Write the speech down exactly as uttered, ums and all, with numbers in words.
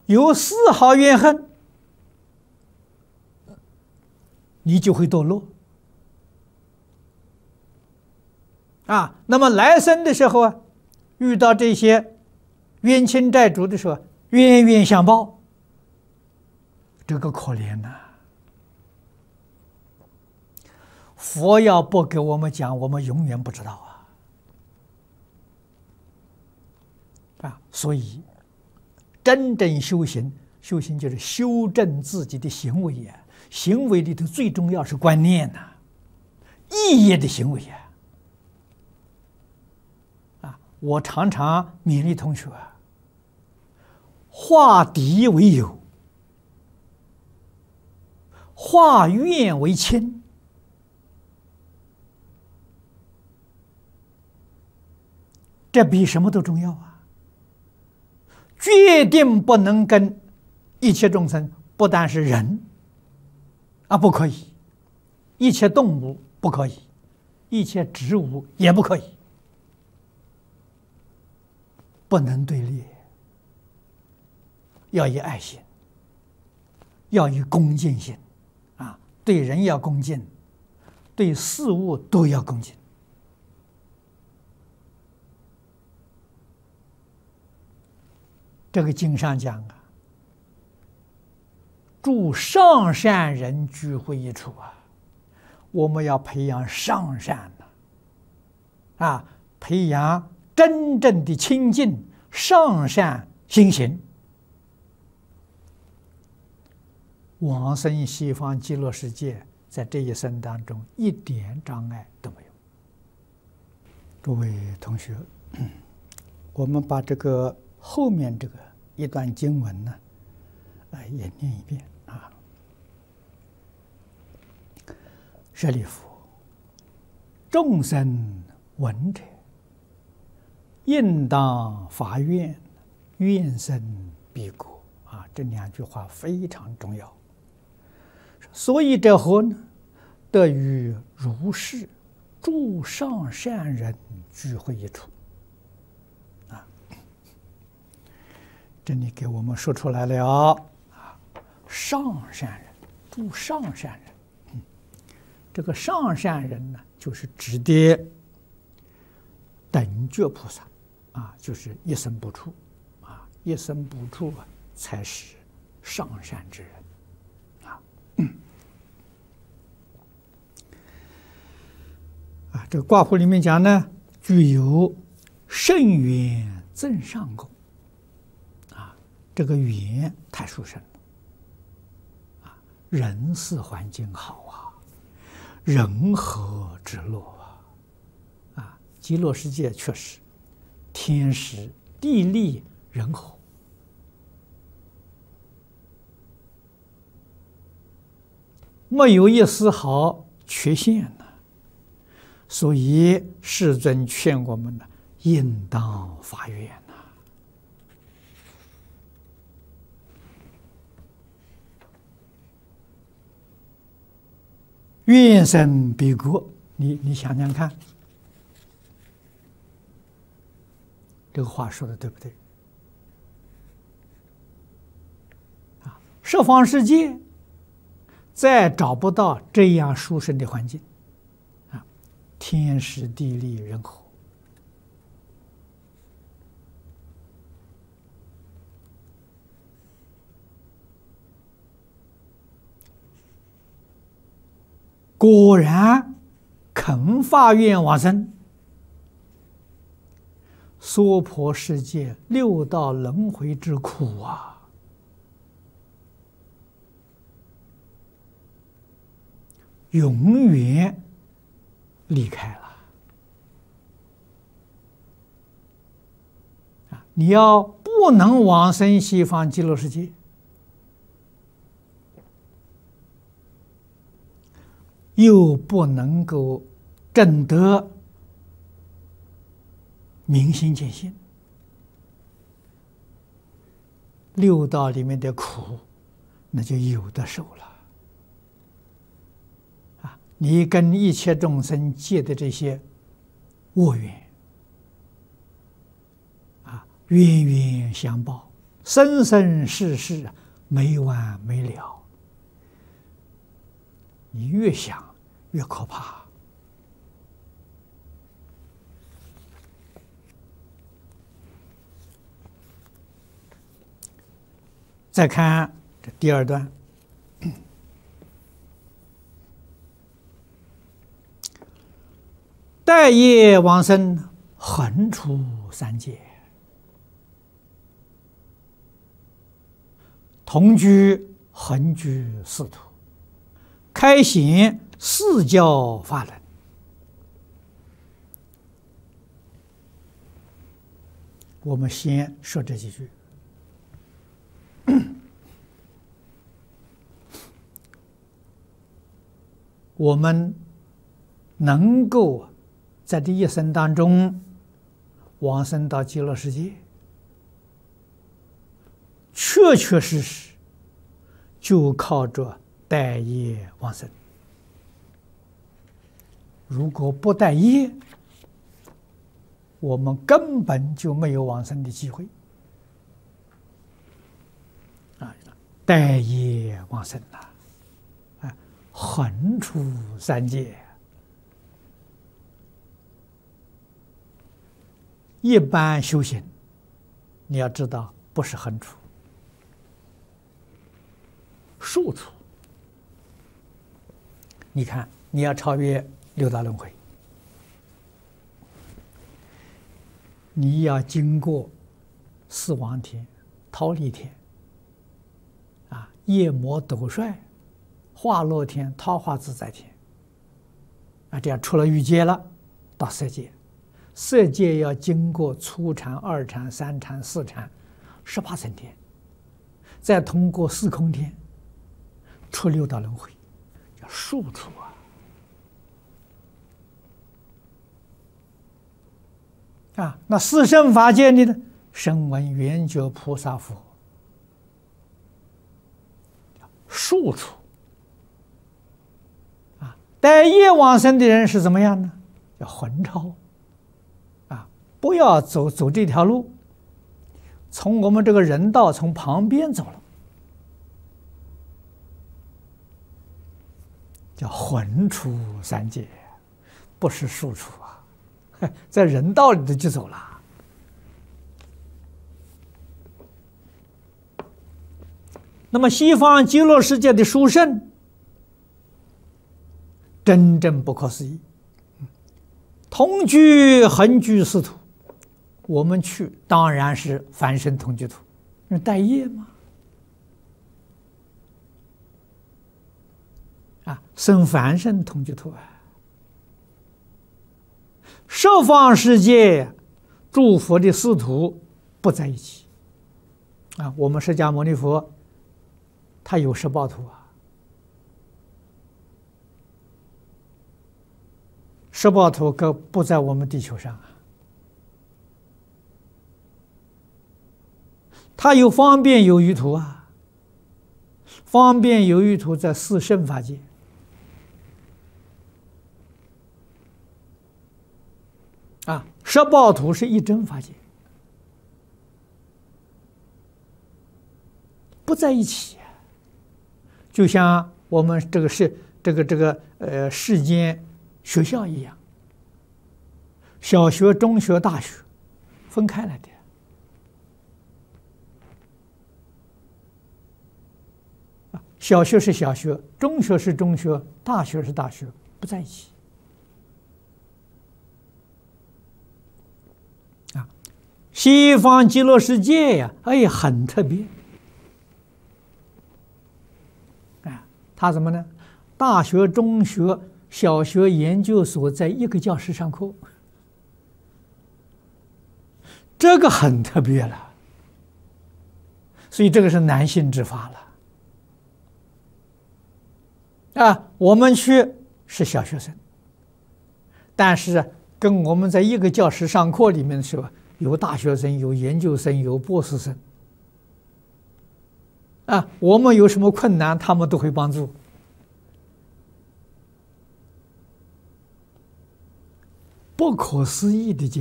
有丝毫怨恨，你就会堕落啊。那么来生的时候啊，遇到这些冤亲债主的时候，冤冤相报，这个可怜呐、啊！佛要不给我们讲，我们永远不知道啊！啊，所以真正修行，修行就是修正自己的行为呀。行为里头最重要是观念呐、啊，意业的行为呀。啊，我常常勉励同学啊，化敌为友，化怨为亲。这比什么都重要啊！决定不能跟一切众生，不但是人啊，不可以；一切动物不可以；一切植物也不可以，不能对立，要以爱心，要以恭敬心啊！对人要恭敬，对事物都要恭敬。这个经上讲啊，诸上善人聚会一处啊，我们要培养上善呢、啊，啊，培养真正的清净上善心行，往生西方极乐世界，在这一生当中一点障碍都没有。诸位同学，我们把这个后面这个一段经文呢，啊，也念一遍啊。舍利弗，众生闻者，应当发愿，愿生彼国。啊，这两句话非常重要。所以者何呢？得与如是诸上善人聚会一处。这里给我们说出来了啊，上善人，诸上善人，嗯，这个上善人呢，就是指的等觉菩萨啊，就是一生不处啊，一生不处啊，才是上善之人啊。嗯、啊，这个卦谱里面讲呢，具有甚远增上功。这个缘太殊胜了啊！人事环境好啊，人和之乐啊！啊，极乐世界确实天时地利人和，没有一丝毫缺陷呢。所以世尊劝我们呢，应当发愿。愿生彼国，你你想想看，这个话说的对不对？啊，十方世界再找不到这样殊胜的环境，啊，天时地利人和，果然肯发愿往生，娑婆世界六道轮回之苦啊，永远离开了啊！你要不能往生西方极乐世界，又不能够证得明心见性，六道里面的苦，那就有的受了啊！你跟一切众生结的这些恶缘啊，冤冤相报， 生生世世没完没了。你越想越可怕。再看这第二段，待业往生，横出三界，同居横居四土，开显四教法轮。我们先说这几句。我们能够在这一生当中往生到极乐世界，确确实实就靠着待业往生。如果不待业，我们根本就没有往生的机会。啊，待业往生呐！横出三界，一般修行，你要知道，不是横出，竖出。你看，你要超越六道轮回，你要经过四王天、忉利天、啊夜魔斗帅、化乐天、桃花自在天，啊，这样出了欲界了，到色界，色界要经过初禅、二禅、三禅、四禅，十八层天，再通过四空天，出六道轮回，叫数出啊！啊，那四圣法界里呢，声闻缘觉菩萨佛，数出。待业往生的人是怎么样呢？要横超，啊，不要走走这条路，从我们这个人道从旁边走了，叫横出三界，不是竖出啊，在人道里头就走了。那么西方极乐世界的殊胜，真正不可思议，同居横居四土，我们去当然是凡圣同居土，那待业嘛，啊，生凡圣同居土啊，十方世界诸佛的四土不在一起，啊，我们释迦牟尼佛他有十报土啊。十报土可不在我们地球上啊，它有方便有余土啊，方便有余土在四圣法界，啊，十报土是一真法界，不在一起，就像我们这个是这个这个呃世间学校一样，小学、中学、大学分开来的。小学是小学，中学是中学，大学是大学，不在一起。啊，西方极乐世界呀，哎，很特别。啊，它什么呢？大学、中学、小学、研究所在一个教室上课，这个很特别了。所以这个是难信之法了。啊，我们去是小学生，但是跟我们在一个教室上课里面的时候，有大学生，有研究生，有博士生。啊，我们有什么困难，他们都会帮助。不可思议的境界。